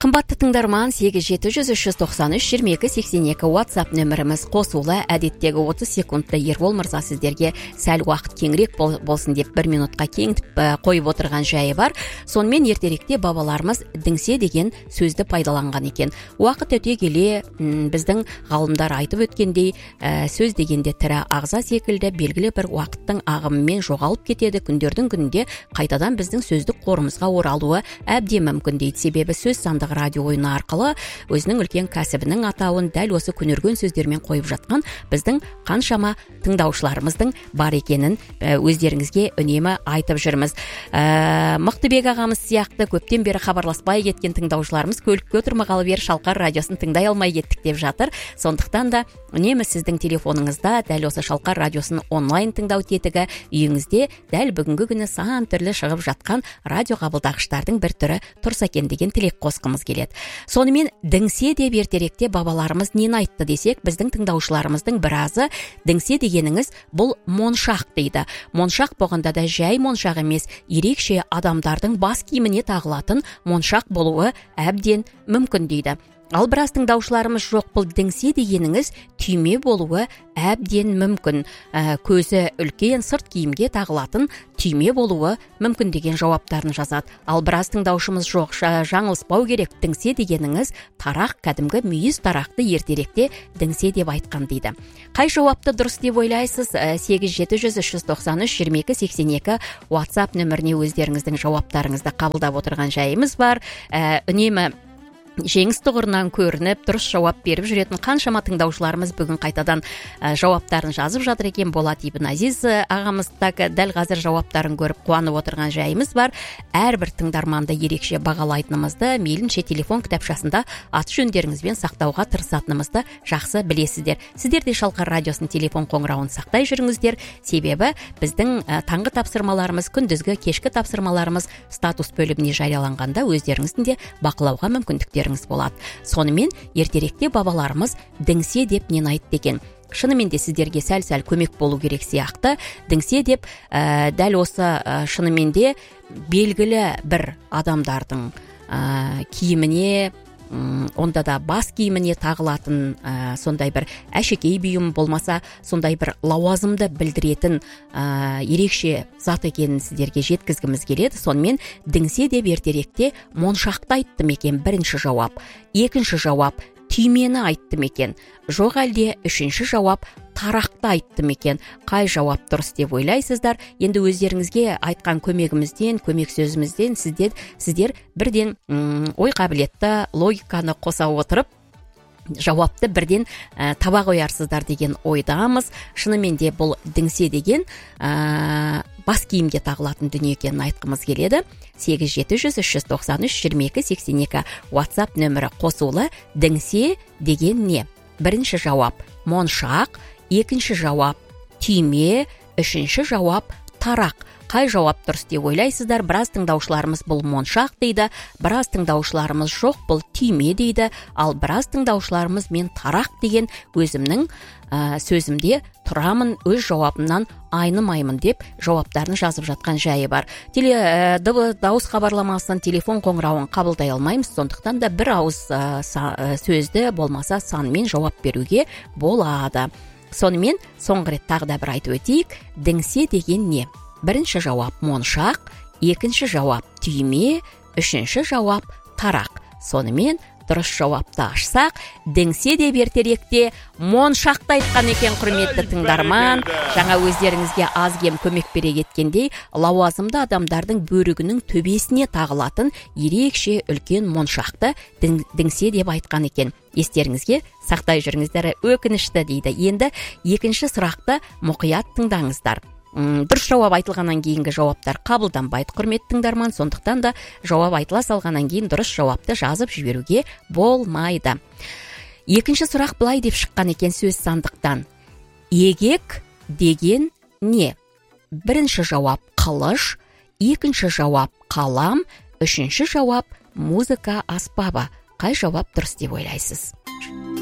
Қымбатты тыңдарман, 8700-393-2282 WhatsApp нөміріміз қосулы. Әдеттегі 30 секундта Ербол мырза сіздерге сәл уақыт кеңірек болсын деп 1 минутқа кеңітіп қойып отырған жайы бар. Сонымен ертеректе бабаларымыз діңсе деген сөзді пайдаланған екен. Уақыт өте келе біздің ғалымдар айтып өткендей, сөз дегенде тірі ағза секілді белгілі бір уақыттың ағымымен жоғалып кетеді. Күндердің күнінде қайтадан біздің сөздік қорымызға оралуы әбден мүмкін дейді. Себебі сөз сандық радио ойыны арқылы өзінің үлкен кәсібінің атауын дәл осы күнерген сөздермен қойып жатқан біздің қаншама тыңдаушыларымыздың бар екенін өздеріңізге үнемі айтып жүрміз. Мықтыбек ағамыз сияқты көптен бері хабарласпай кеткен тыңдаушыларымыз көлікке отырмағалы бері Шалқар радиосын тыңдай алмай кеттік деп жатыр. Сондықтан да үнемі сіздің телефоныңызда дәл осы Шалқар радиосын онлайн тыңдау тетігі үйіңізде дәл бүгінгі күні сан түрлі шығып жатқан радио қабылдағыштардың бір түрі тұрса екен деген тілек қосқымыз келеді. Сонымен діңсе деп ертеректе бабаларымыз нені айтты десек, біздің тыңдаушыларымыздың біразы діңсе дегеніңіз бұл моншақ дейді. Моншақ болғанда да жай моншақ емес, ерекше адамдардың бас киіміне тағылатын моншақ болуы әбден мүмкін дейді. Ал біраз тыңдаушыларымыз жоқ, бұл діңсе дегеніңіз түйме болуы әбден мүмкін. Көзі үлкен сырт киімге тағылатын түйме болуы мүмкін деген жауаптарын жазады. Ал біраз тыңдаушымыз жоқ, жаңылыспау керек, діңсе дегеніңіз тарақ, кәдімгі мүйіз тарақты ертеректе діңсе деп айтқан дейді. Қай жауапты дұрыс деп ойлайсыз? 8700-393-2282 WhatsApp нөміріне өздеріңіздің жауаптарыңызды қабылдап отырған жайымыз бар. Үнемі жеңіс тұғырынан көрініп, дұрыс жауап беріп жүретін қаншама тыңдаушыларымыз бүгін қайтадан жауаптарын жазып жатыр екен. Болат Ибн Азиз ағамыз дәл қазір жауаптарын көріп қуанып отырған жайымыз бар. Әрбір тыңдарманды ерекше бағалайтынымызды, мейлінше телефон кітапшасында аты жөндеріңізбен сақтауға тырысатынымызды жақсы білесіздер. Сіздер де Шалқар радиосының телефон қоңырауын сақтай жүріңіздер. Себебі біздің таңғы тапсырмаларымыз, күндізгі, кешкі тапсырмаларымыз статус бөліміне жарияланғанда өздеріңіздің де бақылауға мүмкіндіктер болады. Сонымен ертеректе бабаларымыз діңсе деп нені айтты екен? Шынымен де сіздерге сәл-сәл көмек болу керек сияқты. Діңсе деп дәл осы шынымен де белгілі бір адамдардың киіміне, онда да бас киіміне тағылатын сондай бір әшекей бұйым болмаса сондай бір лауазымды білдіретін ерекше зат екенін сіздерге жеткізгіміз келеді. Сонымен діңсе деп ертеректе моншақты айттым екен, бірінші жауап. Екінші жауап түймені айттым екен. Жоқ әлде үшінші жауап тарақты айттым екен. Қай жауап дұрыс деп ойлайсыздар? Енді өздеріңізге айтқан көмегімізден, көмек сөзімізден сіздер бірден ой қабілетті логиканы қоса отырып жауапты бірден таба қоярсыздар деген ойдамыз. Шынымен де бұл діңсе деген бас киімге тағылатын дүние екенін айтқымыз келеді. 8700-393-2282 WhatsApp нөмірі қосулы. Діңсе деген не? Бірінші жауап моншақ, екінші жауап түйме, үшінші жауап тарақ. Қай жауап дұрыс деп ойлайсыздар? Біраз тыңдаушыларымыз бұл моншақ дейді, біраз тыңдаушыларымыз жоқ, бұл түйме дейді, ал біраз тыңдаушыларымыз мен тарақ деген өзімнің сөзімде тұрамын, өз жауабымнан айнымаймын деп жауаптарын жазып жатқан жайы бар. Дауыс хабарламасын, телефон қоңырауын қабылдай алмаймыз, сондықтан да бір ауыз сөзді болмаса санмен жауап беруге болады. Сонымен соңғы рет тағы да бір айтып өтейік. Діңсе деген не? Бірінші жауап моншақ, екінші жауап түйме, үшінші жауап тарақ. Сонымен дұрыс жауапты ашсақ, діңсе деп ертеректе моншақты айтқан екен, құрметті тыңдарман. Жаңа өздеріңізге аз кем көмек бере кеткендей, лауазымды адамдардың бөрігінің төбесіне тағылатын ерекше үлкен моншақты діңсе деп айтқан екен. Естеріңізге сақтай жүріңіздер, өкінішті дейді. Енді екінші сұрақты мұқият тыңдаңыздар. Дұрыс жауап айтылғаннан кейінгі жауаптар қабылданбайды, құрметті тыңдарман. Сондықтан да жауап айтыла салғаннан кейін дұрыс жауапты жазып жіберуге болмайды. Екінші сұрақ былай деп шыққан екен сөз сандықтан. Егек деген не? Бірінші жауап қылыш, екінші жауап қалам, үшінші жауап музыка аспабы. Қай жауап дұрыс деп ойлайсыз?